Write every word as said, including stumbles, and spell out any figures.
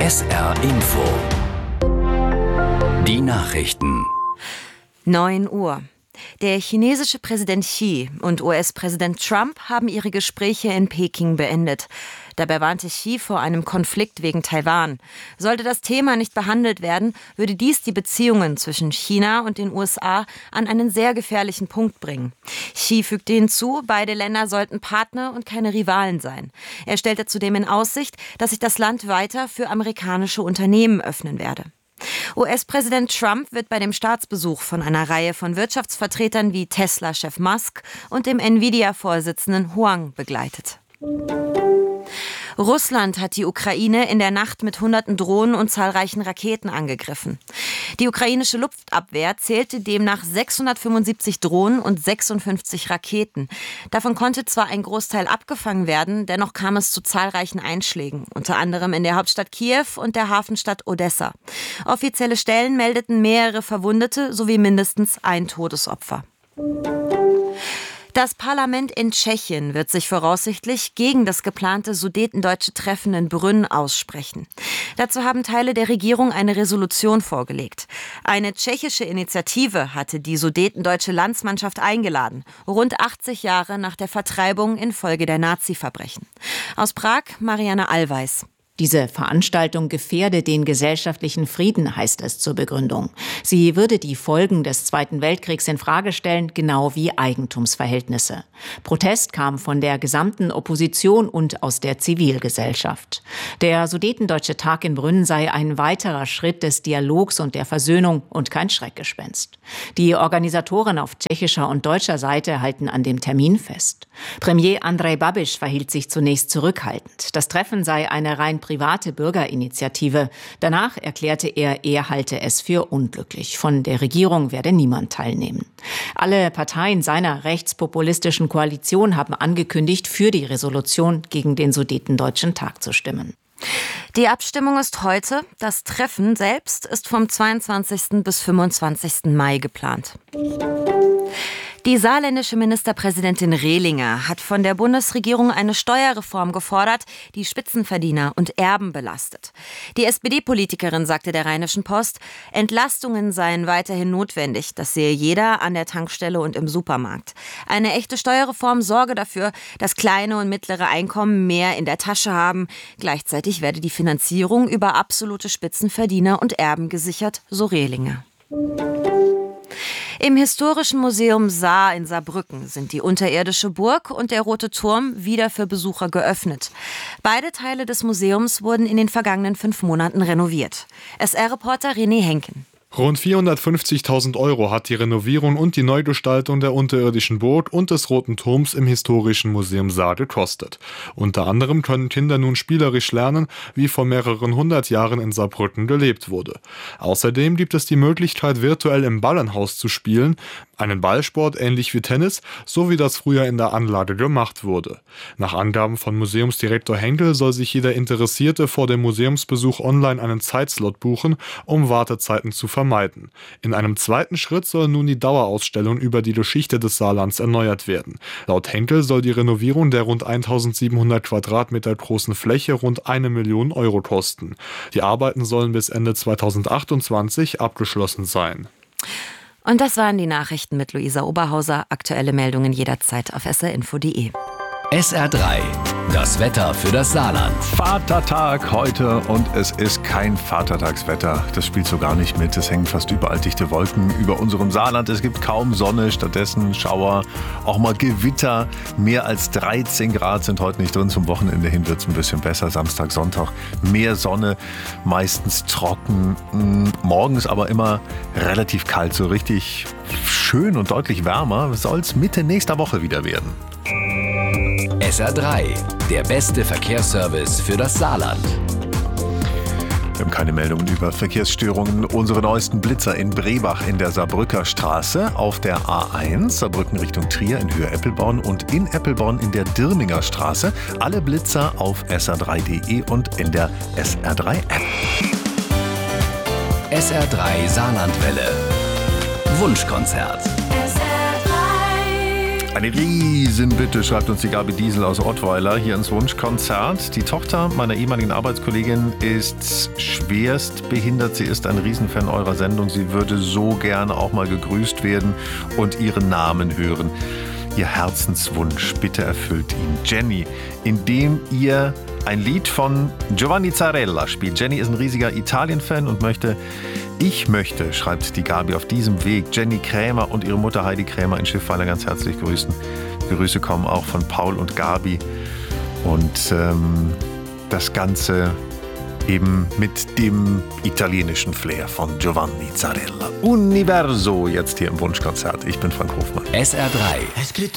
S R Info. Die Nachrichten. neun Uhr. Der chinesische Präsident Xi und U S-Präsident Trump haben ihre Gespräche in Peking beendet. Dabei warnte Xi vor einem Konflikt wegen Taiwan. Sollte das Thema nicht behandelt werden, würde dies die Beziehungen zwischen China und den U S A an einen sehr gefährlichen Punkt bringen. Xi fügte hinzu, beide Länder sollten Partner und keine Rivalen sein. Er stellte zudem in Aussicht, dass sich das Land weiter für amerikanische Unternehmen öffnen werde. U S-Präsident Trump wird bei dem Staatsbesuch von einer Reihe von Wirtschaftsvertretern wie Tesla-Chef Musk und dem Nvidia-Vorsitzenden Huang begleitet. Russland hat die Ukraine in der Nacht mit hunderten Drohnen und zahlreichen Raketen angegriffen. Die ukrainische Luftabwehr zählte demnach sechshundertfünfundsiebzig Drohnen und sechsundfünfzig Raketen. Davon konnte zwar ein Großteil abgefangen werden, dennoch kam es zu zahlreichen Einschlägen, unter anderem in der Hauptstadt Kiew und der Hafenstadt Odessa. Offizielle Stellen meldeten mehrere Verwundete sowie mindestens ein Todesopfer. Das Parlament in Tschechien wird sich voraussichtlich gegen das geplante sudetendeutsche Treffen in Brünn aussprechen. Dazu haben Teile der Regierung eine Resolution vorgelegt. Eine tschechische Initiative hatte die sudetendeutsche Landsmannschaft eingeladen, rund achtzig Jahre nach der Vertreibung infolge der Nazi-Verbrechen. Aus Prag, Marianne Allweis. Diese Veranstaltung gefährde den gesellschaftlichen Frieden, heißt es zur Begründung. Sie würde die Folgen des Zweiten Weltkriegs in Frage stellen, genau wie Eigentumsverhältnisse. Protest kam von der gesamten Opposition und aus der Zivilgesellschaft. Der Sudetendeutsche Tag in Brünn sei ein weiterer Schritt des Dialogs und der Versöhnung und kein Schreckgespenst. Die Organisatoren auf tschechischer und deutscher Seite halten an dem Termin fest. Premier Andrej Babiš verhielt sich zunächst zurückhaltend. Das Treffen sei eine rein private Bürgerinitiative. Danach erklärte er, er halte es für unglücklich. Von der Regierung werde niemand teilnehmen. Alle Parteien seiner rechtspopulistischen Koalition haben angekündigt, für die Resolution gegen den Sudetendeutschen Tag zu stimmen. Die Abstimmung ist heute. Das Treffen selbst ist vom zweiundzwanzigsten bis fünfundzwanzigsten Mai geplant. Die saarländische Ministerpräsidentin Rehlinger hat von der Bundesregierung eine Steuerreform gefordert, die Spitzenverdiener und Erben belastet. Die S P D-Politikerin sagte der Rheinischen Post, Entlastungen seien weiterhin notwendig. Das sehe jeder an der Tankstelle und im Supermarkt. Eine echte Steuerreform sorge dafür, dass kleine und mittlere Einkommen mehr in der Tasche haben. Gleichzeitig werde die Finanzierung über absolute Spitzenverdiener und Erben gesichert, so Rehlinger. Im Historischen Museum Saar in Saarbrücken sind die unterirdische Burg und der Rote Turm wieder für Besucher geöffnet. Beide Teile des Museums wurden in den vergangenen fünf Monaten renoviert. S R-Reporter René Henken. Rund vierhundertfünfzigtausend Euro hat die Renovierung und die Neugestaltung der unterirdischen Burg und des Roten Turms im Historischen Museum Saar gekostet. Unter anderem können Kinder nun spielerisch lernen, wie vor mehreren hundert Jahren in Saarbrücken gelebt wurde. Außerdem gibt es die Möglichkeit, virtuell im Ballenhaus zu spielen, einen Ballsport ähnlich wie Tennis, so wie das früher in der Anlage gemacht wurde. Nach Angaben von Museumsdirektor Henkel soll sich jeder Interessierte vor dem Museumsbesuch online einen Zeitslot buchen, um Wartezeiten zu vermeiden. Vermeiden. In einem zweiten Schritt soll nun die Dauerausstellung über die Geschichte des Saarlands erneuert werden. Laut Henkel soll die Renovierung der rund eintausendsiebenhundert Quadratmeter großen Fläche rund eine Million Euro kosten. Die Arbeiten sollen bis Ende zweitausendachtundzwanzig abgeschlossen sein. Und das waren die Nachrichten mit Luisa Oberhauser. Aktuelle Meldungen jederzeit auf s r info punkt d e. S R drei, das Wetter für das Saarland. Vatertag heute und es ist kein Vatertagswetter. Das spielt so gar nicht mit. Es hängen fast überall dichte Wolken über unserem Saarland. Es gibt kaum Sonne, stattdessen Schauer, auch mal Gewitter. Mehr als dreizehn Grad sind heute nicht drin. Zum Wochenende hin wird es ein bisschen besser. Samstag, Sonntag mehr Sonne, meistens trocken. Morgens aber immer relativ kalt, so richtig schön und deutlich wärmer. Soll es Mitte nächster Woche wieder werden. S R drei, der beste Verkehrsservice für das Saarland. Wir haben keine Meldungen über Verkehrsstörungen. Unsere neuesten Blitzer in Brebach in der Saarbrücker Straße, auf der A eins, Saarbrücken Richtung Trier in Höhe Eppelborn und in Eppelborn in der Dirninger Straße. Alle Blitzer auf s r drei punkt d e und in der S R drei App. S R drei Saarlandwelle. Wunschkonzert. Eine Riesenbitte, schreibt uns die Gabi Diesel aus Ottweiler hier ins Wunschkonzert. Die Tochter meiner ehemaligen Arbeitskollegin ist schwerst behindert. Sie ist ein Riesenfan eurer Sendung. Sie würde so gerne auch mal gegrüßt werden und ihren Namen hören. Ihr Herzenswunsch, bitte erfüllt ihn. Jenny, indem ihr ein Lied von Giovanni Zarella spielt. Jenny ist ein riesiger Italien-Fan und möchte, ich möchte, schreibt die Gabi auf diesem Weg, Jenny Krämer und ihre Mutter Heidi Krämer in Schiffweiler ganz herzlich grüßen. Die Grüße kommen auch von Paul und Gabi. Und ähm, das Ganze eben mit dem italienischen Flair von Giovanni Zarella. Universo, jetzt hier im Wunschkonzert. Ich bin Frank Hofmann. S R drei.